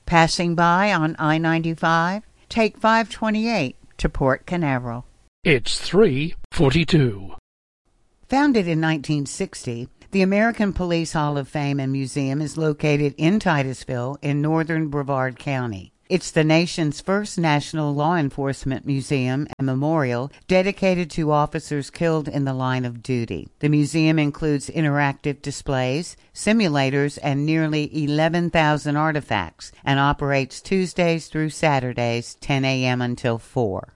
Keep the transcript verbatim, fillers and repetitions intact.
Passing by on I ninety-five? Take five twenty-eight to Port Canaveral. It's three forty-two. Founded in nineteen sixty, the American Police Hall of Fame and Museum is located in Titusville in northern Brevard County. It's the nation's first national law enforcement museum and memorial dedicated to officers killed in the line of duty. The museum includes interactive displays, simulators, and nearly eleven thousand artifacts, and operates Tuesdays through Saturdays, ten a.m. until four.